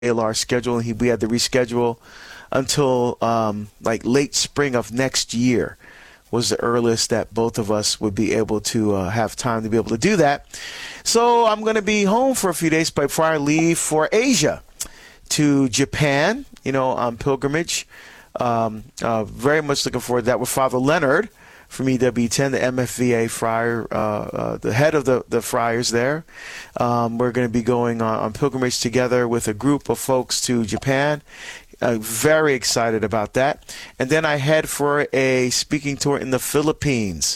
our schedule, and we had to reschedule until like late spring of next year was the earliest that both of us would be able to have time to be able to do that. So I'm going to be home for a few days before I leave for Asia to Japan, on pilgrimage. Very much looking forward to that with Father Leonard from EWTN, the MFVA friar, the head of the friars there. We're going to be going on pilgrimage together with a group of folks to Japan. Very excited about that. And then I head for a speaking tour in the Philippines.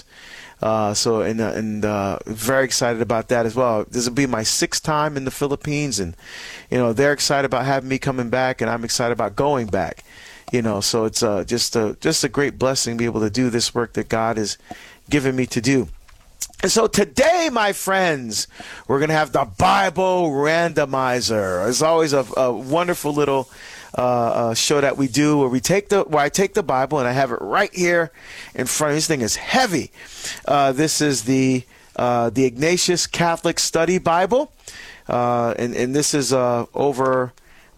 Very excited about that as well. This will be my 6th time in the Philippines, and they're excited about having me coming back, and I'm excited about going back. So it's just a great blessing to be able to do this work that God has given me to do. And so today, my friends, we're going to have the Bible Randomizer. It's always a wonderful little show that we do where I take the Bible, and I have it right here in front of me. This thing is heavy. This is the Ignatius Catholic Study Bible, and this is over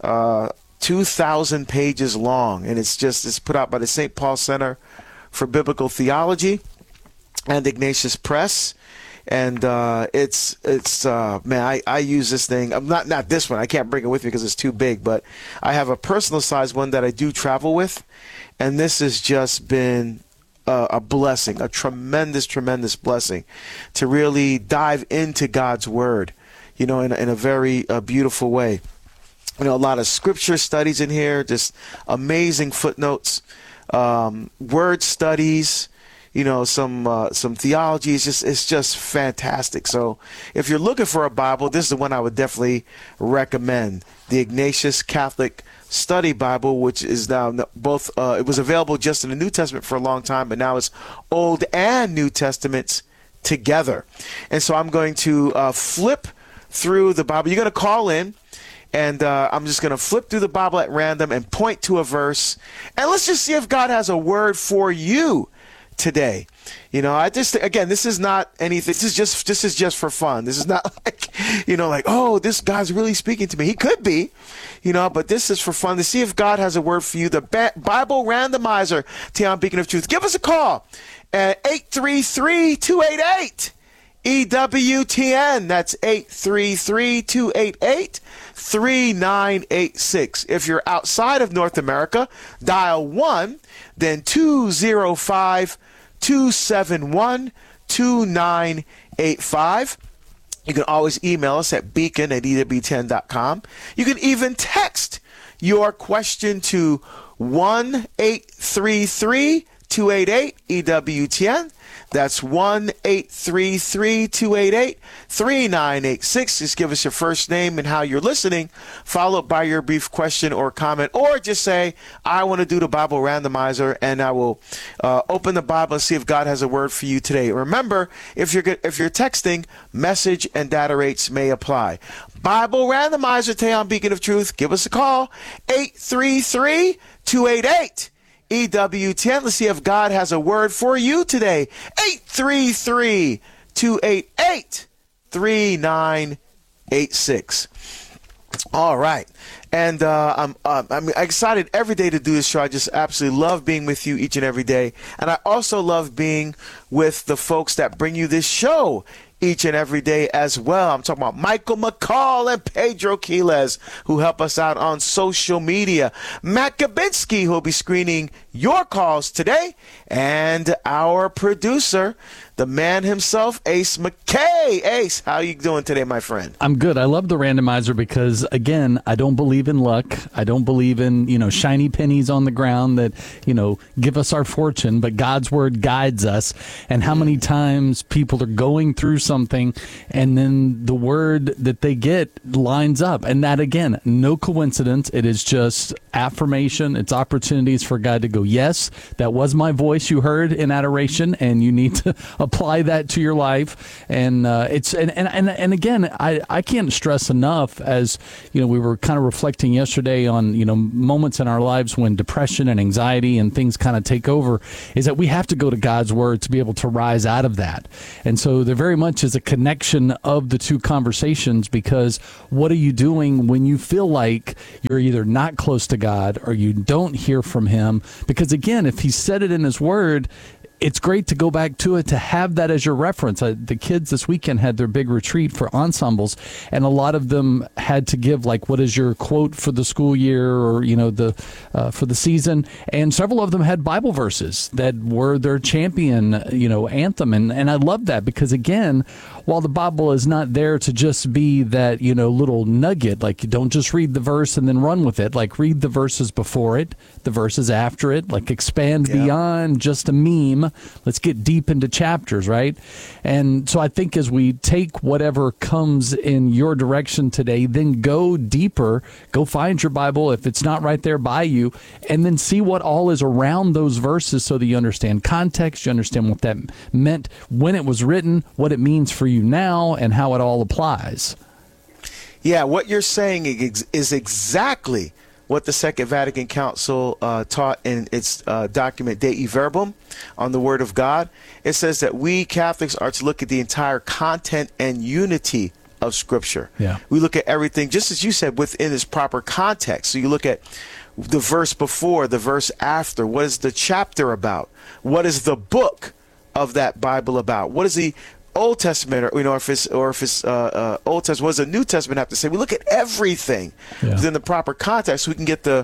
2,000 pages long, and it's put out by the St. Paul Center for Biblical Theology and Ignatius Press. And it's man, I use this thing. I'm not this one. I can't bring it with me because it's too big. But I have a personal size one that I do travel with, and this has just been a blessing, a tremendous blessing, to really dive into God's Word, in a very beautiful way. A lot of scripture studies in here, just amazing footnotes, word studies. Some theology. It's just fantastic. So if you're looking for a Bible, this is the one I would definitely recommend. The Ignatius Catholic Study Bible, which is now both, it was available just in the New Testament for a long time, but now it's Old and New Testaments together. And so I'm going to flip through the Bible. You're going to call in, and I'm just going to flip through the Bible at random and point to a verse. And let's just see if God has a word for you today. This is not anything. This is just for fun. This is not like, oh, this God's really speaking to me. He could be, but this is for fun to see if God has a word for you. The Bible Randomizer, Teon Beacon of Truth. Give us a call at 833-288 EWTN. That's 833-288-3986. If you're outside of North America, dial 1, then 205-271-2985. You can always email us at beacon@ewtn.com. You can even text your question to 1-833-288-EWTN. That's 1-833-288-3986. Just give us your first name and how you're listening, followed by your brief question or comment, or just say, I want to do the Bible Randomizer, and I will open the Bible and see if God has a word for you today. Remember, if you're texting, message and data rates may apply. Bible Randomizer, Teon Beacon of Truth. Give us a call, 833-288 EWTN. Let's see if God has a word for you today. 833-288-3986. All right. And I'm excited every day to do this show. I just absolutely love being with you each and every day. And I also love being with the folks that bring you this show each and every day as well. I'm talking about Michael McCall and Pedro Quiles, who help us out on social media. Matt Gabinski, who will be screening your calls today. And our producer, the man himself, Ace McKay. Ace, how you doing today, my friend? I'm good. I love the randomizer because, again, I don't believe in luck. I don't believe in, shiny pennies on the ground that, give us our fortune, but God's word guides us. And how many times people are going through something and then the word that they get lines up. And that, again, no coincidence. It is just affirmation. It's opportunities for God to go, yes, that was my voice you heard in adoration, and you need to apply that to your life. And and again, I can't stress enough, as we were kind of reflecting yesterday on moments in our lives when depression and anxiety and things kind of take over, is that we have to go to God's word to be able to rise out of that. And so there very much is a connection of the two conversations, because what are you doing when you feel like you're either not close to God or you don't hear from him? Because again, if he said it in his word, it's great to go back to it, to have that as your reference. The kids this weekend had their big retreat for ensembles, and a lot of them had to give, like, what is your quote for the school year, or for the season. And several of them had Bible verses that were their champion, anthem. And I love that, because again, while the Bible is not there to just be that little nugget, like, you don't just read the verse and then run with it. Like, read the verses before it, the verses after it, like, expand beyond just a meme. Let's get deep into chapters, right? And so I think as we take whatever comes in your direction today, then go deeper, go find your Bible. If it's not right there by you, and then see what all is around those verses, so that you understand context, you understand what that meant when it was written, what it means for you now, and how it all applies. Yeah, what you're saying is exactly what the Second Vatican Council taught in its document Dei Verbum on the Word of God. It says that we Catholics are to look at the entire content and unity of Scripture. Yeah. We look at everything, just as you said, within its proper context. So you look at the verse before, the verse after. What is the chapter about? What is the book of that Bible about? What is the Old Testament, or if it's Old Testament, what does the New Testament have to say? We look at everything within the proper context, so we can get the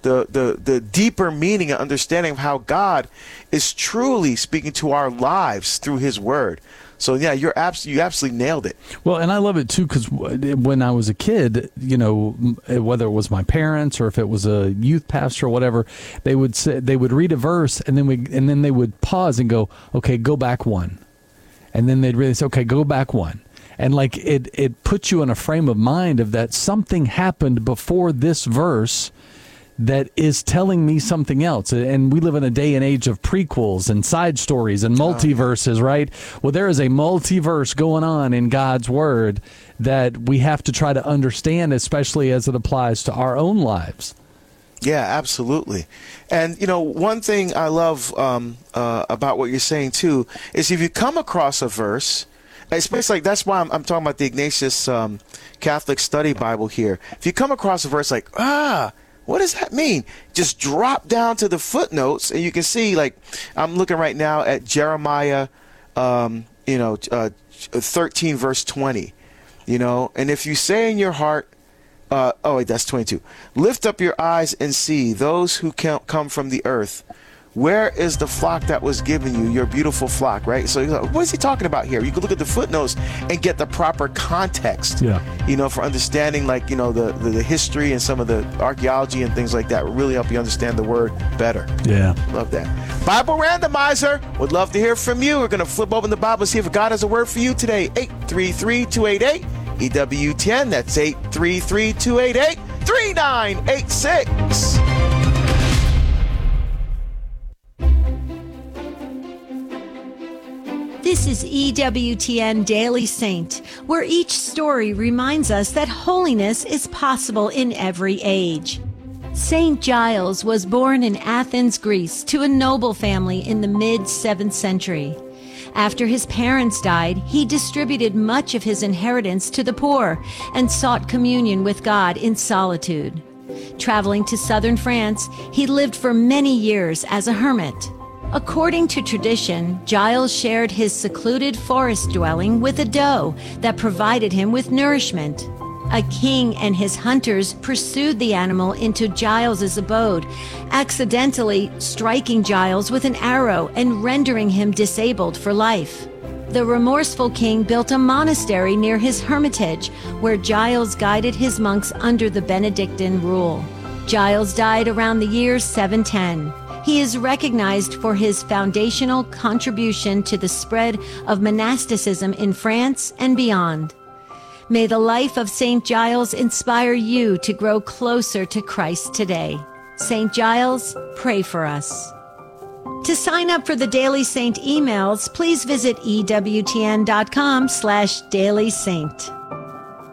deeper meaning and understanding of how God is truly speaking to our lives through His Word. So yeah, you absolutely nailed it. Well, and I love it too, because when I was a kid, whether it was my parents or if it was a youth pastor or whatever, they would read a verse, and then they would pause and go, "Okay, go back one." And then they'd really say, "Okay, go back one." And like it puts you in a frame of mind of that something happened before this verse that is telling me something else. And we live in a day and age of prequels and side stories and multiverses, right? Well, there is a multiverse going on in God's Word that we have to try to understand, especially as it applies to our own lives. Yeah, absolutely. And, one thing I love about what you're saying, too, is if you come across a verse, especially that's why I'm talking about the Ignatius Catholic Study Bible here. If you come across a verse like, what does that mean? Just drop down to the footnotes, and you can see, like, I'm looking right now at Jeremiah, 13, verse 20, and if you say in your heart, that's 22. Lift up your eyes and see those who come from the earth. Where is the flock that was given you, your beautiful flock, right? So what is he talking about here? You can look at the footnotes and get the proper context, for understanding, like, the history and some of the archaeology and things like that will really help you understand the Word better. Yeah. Love that. Bible Randomizer. Would love to hear from you. We're going to flip open the Bible and see if God has a word for you today. 833-288. EWTN, that's 833-288-3986. This is EWTN Daily Saint, where each story reminds us that holiness is possible in every age. Saint Giles was born in Athens, Greece, to a noble family in the mid-7th century. After his parents died, he distributed much of his inheritance to the poor and sought communion with God in solitude. Traveling to southern France, he lived for many years as a hermit. According to tradition, Giles shared his secluded forest dwelling with a doe that provided him with nourishment. A king and his hunters pursued the animal into Giles's abode, accidentally striking Giles with an arrow and rendering him disabled for life. The remorseful king built a monastery near his hermitage, where Giles guided his monks under the Benedictine rule. Giles died around the year 710. He is recognized for his foundational contribution to the spread of monasticism in France and beyond. May the life of St. Giles inspire you to grow closer to Christ today. St. Giles, pray for us. To sign up for the Daily Saint emails, please visit EWTN.com/Daily Saint.